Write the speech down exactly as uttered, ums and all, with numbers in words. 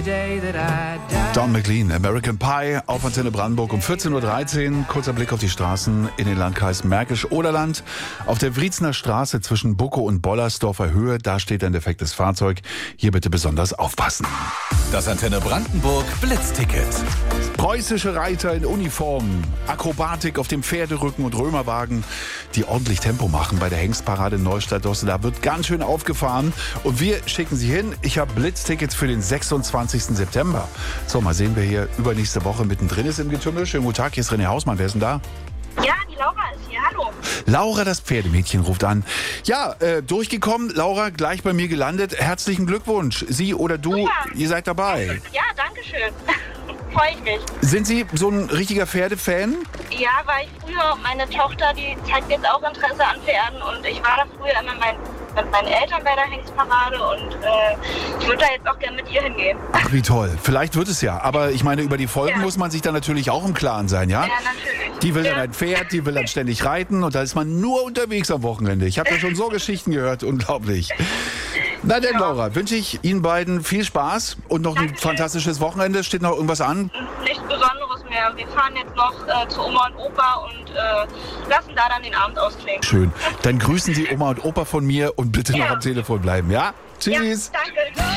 Don McLean, American Pie auf Antenne Brandenburg um vierzehn Uhr dreizehn. Kurzer Blick auf die Straßen in den Landkreis Märkisch-Oderland. Auf der Wriezener Straße zwischen Buckow und Bollersdorfer Höhe, da steht ein defektes Fahrzeug. Hier bitte besonders aufpassen. Das Antenne Brandenburg Blitzticket. Preußische Reiter in Uniform, Akrobatik auf dem Pferderücken und Römerwagen, die ordentlich Tempo machen bei der Hengstparade in Neustadt-Dosse. Da wird ganz schön aufgefahren und wir schicken Sie hin. Ich habe Blitztickets für den sechsundzwanzigsten September. So, mal sehen, wer hier übernächste Woche mittendrin ist im Getümmel. Schönen guten Tag, hier ist René Hausmann. Wer ist denn da? Ja, die Laura ist hier. Hallo. Laura, das Pferdemädchen, ruft an. Ja, äh, durchgekommen. Laura, gleich bei mir gelandet. Herzlichen Glückwunsch. Sie oder du, Super. Ihr seid dabei. Ja, danke schön. Freue ich mich. Sind Sie so ein richtiger Pferdefan? Ja, war ich früher. Meine Tochter, die zeigt jetzt auch Interesse an Pferden und ich war da früher immer mein, mit meinen Eltern bei der Hengstparade und äh, ich würde da jetzt auch gerne mit ihr hingehen. Ach, wie toll. Vielleicht wird es ja. Aber ich meine, über die Folgen Ja. muss man sich dann natürlich auch im Klaren sein, ja? Ja, natürlich. Die will Ja. dann ein Pferd, die will dann ständig reiten und da ist man nur unterwegs am Wochenende. Ich habe ja schon so Geschichten gehört, unglaublich. Na denn, Ja. Laura, wünsche ich Ihnen beiden viel Spaß und noch ein Dankeschön. fantastisches Wochenende. Steht noch irgendwas an? Nichts Besonderes mehr. Wir fahren jetzt noch äh, zu Oma und Opa und äh, lassen da dann den Abend ausklingen. Schön. Dann grüßen Sie Oma und Opa von mir und bitte noch Ja. am Telefon bleiben, ja? Ja, Tschüss. danke.